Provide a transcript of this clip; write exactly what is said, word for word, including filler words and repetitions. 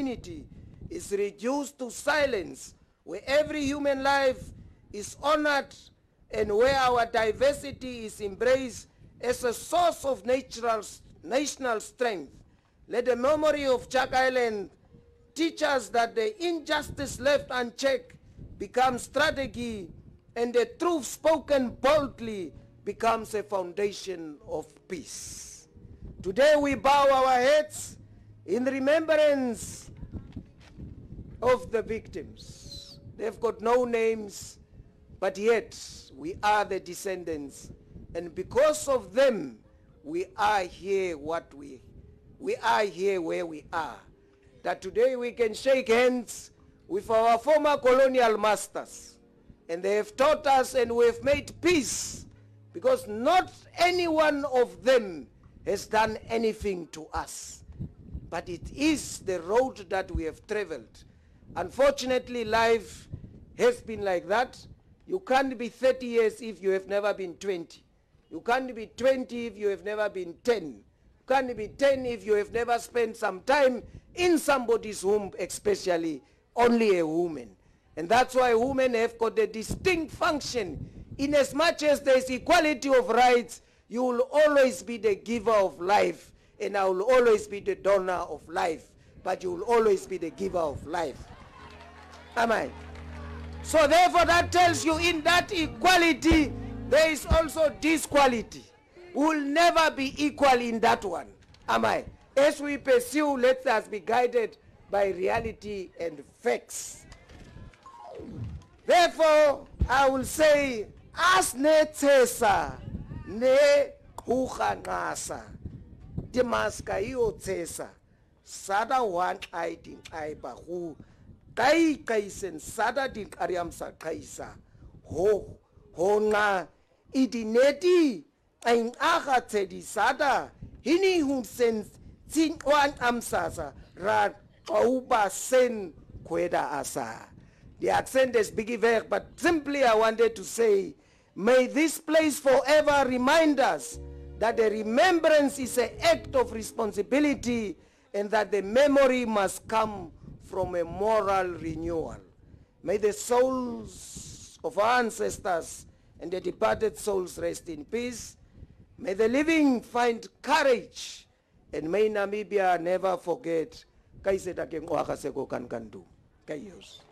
community is reduced to silence, where every human life is honored and where our diversity is embraced as a source of natural, national strength. Let the memory of Jack Island teach us that the injustice left unchecked becomes strategy, and the truth spoken boldly becomes a foundation of peace. Today we bow our heads in remembrance of the victims. They've got no names, but yet we are the descendants, and because of them we are here what we we are here where we are. That today we can shake hands with our former colonial masters, and they have taught us and we have made peace, because not any one of them has done anything to us, but it is the road that we have traveled. Unfortunately, life has been like that. You can't be thirty years if you have never been twenty. You can't be twenty if you have never been ten. You can't be ten if you have never spent some time in somebody's womb, especially only a woman. And that's why women have got a distinct function. In as much as there is equality of rights, you will always be the giver of life, and I will always be the donor of life, but you will always be the giver of life. Am I? So therefore that tells you in that equality, there is also disquality. We will never be equal in that one. Am I? As we pursue, let us be guided by reality and facts. Therefore, I will say, as ne tesa ne huganasa, dimaska io tesa, sada wan ai ding ai bahu, kai kaisen sada ding ariam sa kaisa, ho ho na idineti ain aga tedi sada, hini hun sen tin wan amsasa, ra auba sen kweda asa. The accent is biggie ver, but simply I wanted to say, may this place forever remind us that the remembrance is an act of responsibility, and that the memory must come from a moral renewal. May the souls of our ancestors and the departed souls rest in peace. May the living find courage, and may Namibia never forget Kaiseta Kengwaka Seko Kankandu. Kayos.